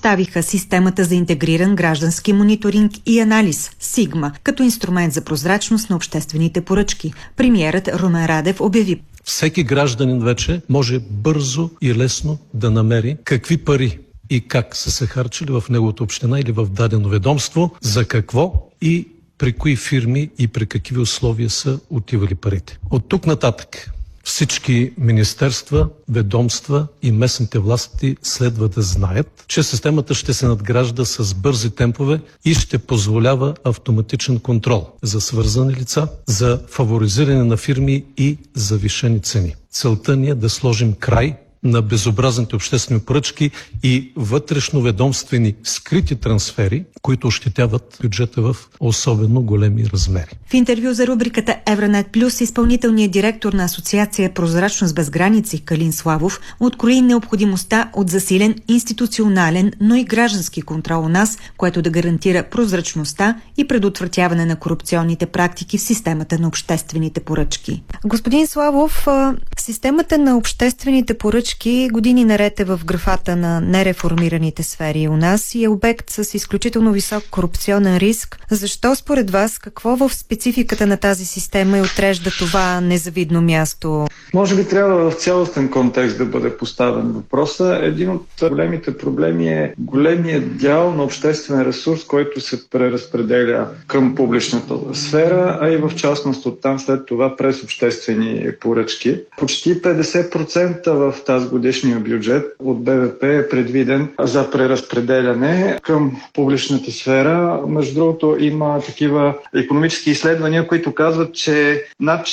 представиха системата за интегриран граждански мониторинг и анализ СИГМА като инструмент за прозрачност на обществените поръчки. Премиерът Румен Радев обяви: всеки гражданин вече може бързо и лесно да намери какви пари и как са се харчили в неговата община или в дадено ведомство, за какво и при кои фирми и при какви условия са отивали парите. От тук нататък всички министерства, ведомства и местните власти следва да знаят, че системата ще се надгражда с бързи темпове и ще позволява автоматичен контрол за свързани лица, за фаворизиране на фирми и завишени цени. Целта ни е да сложим край на безобразните обществени поръчки и вътрешноведомствени скрити трансфери, които ощетяват бюджета в особено големи размери. В интервю за рубриката Евранет Плюс изпълнителният директор на Асоциация Прозрачност без граници Калин Славов открои необходимостта от засилен институционален, но и граждански контрол у нас, което да гарантира прозрачността и предотвратяване на корупционните практики в системата на обществените поръчки. Господин Славов, системата на обществените поръчки години наред е в графата на нереформираните сфери у нас и е обект с изключително висок корупционен риск. Защо според вас, какво в спецификата на тази система и отрежда това незавидно място? Може би трябва в цялостен контекст да бъде поставен въпроса. Един от големите проблеми е големия дял на обществен ресурс, който се преразпределя към публичната сфера, а и в частност оттам след това през обществени поръчки. Почти 50% в тази годишния бюджет от БВП е предвиден за преразпределяне към публичната сфера. Между другото, има такива икономически изследвания, които казват, че над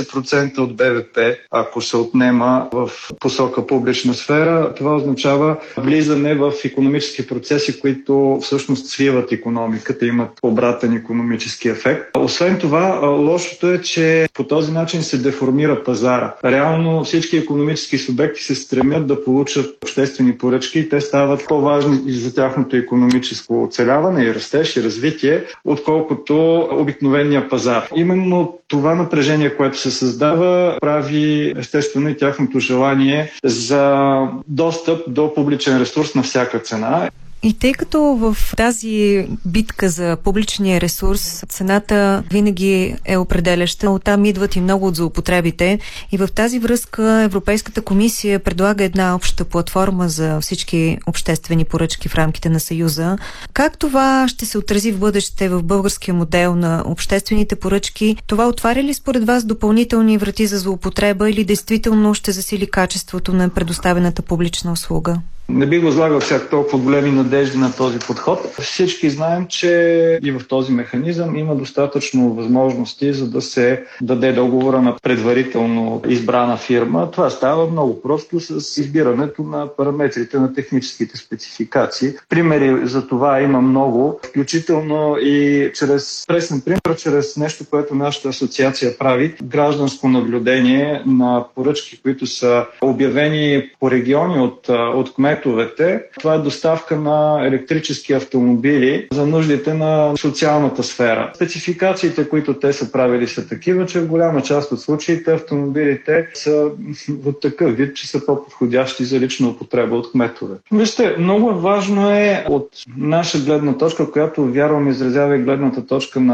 40% от БВП, ако се отнема в посока публична сфера, това означава влизане в икономически процеси, които всъщност свиват икономиката, имат обратен икономически ефект. Освен това, лошото е, че по този начин се деформира пазара. Реално всички икономически субекти се стремят да получат обществени поръчки и те стават по-важни и за тяхното икономическо оцеляване и растеж и развитие, отколкото обикновения пазар. Именно това напрежение, което се създава, прави естествено и тяхното желание за достъп до публичен ресурс на всяка цена. И тъй като в тази битка за публичния ресурс цената винаги е определяща, оттам идват и много от злоупотребите и в тази връзка Европейската комисия предлага една обща платформа за всички обществени поръчки в рамките на Съюза. Как това ще се отрази в бъдеще в българския модел на обществените поръчки? Това отваря ли според вас допълнителни врати за злоупотреба или действително ще засили качеството на предоставената публична услуга? Не би възлагал всяко толкова големи надежди на този подход. Всички знаем, че и в този механизъм има достатъчно възможности, за да се даде договора на предварително избрана фирма. Това става много просто с избирането на параметрите на техническите спецификации. Примери за това има много, включително и чрез пресен пример, чрез нещо, което нашата асоциация прави. Гражданско наблюдение на поръчки, които са обявени по региони от кметовете. Това е доставка на електрически автомобили за нуждите на социалната сфера. Спецификациите, които те са правили, са такива, че в голяма част от случаите автомобилите са от такъв вид, че са по-подходящи за лична употреба от кметове. Вижте, много важно е от наша гледна точка, която вярвам изразява и гледната точка на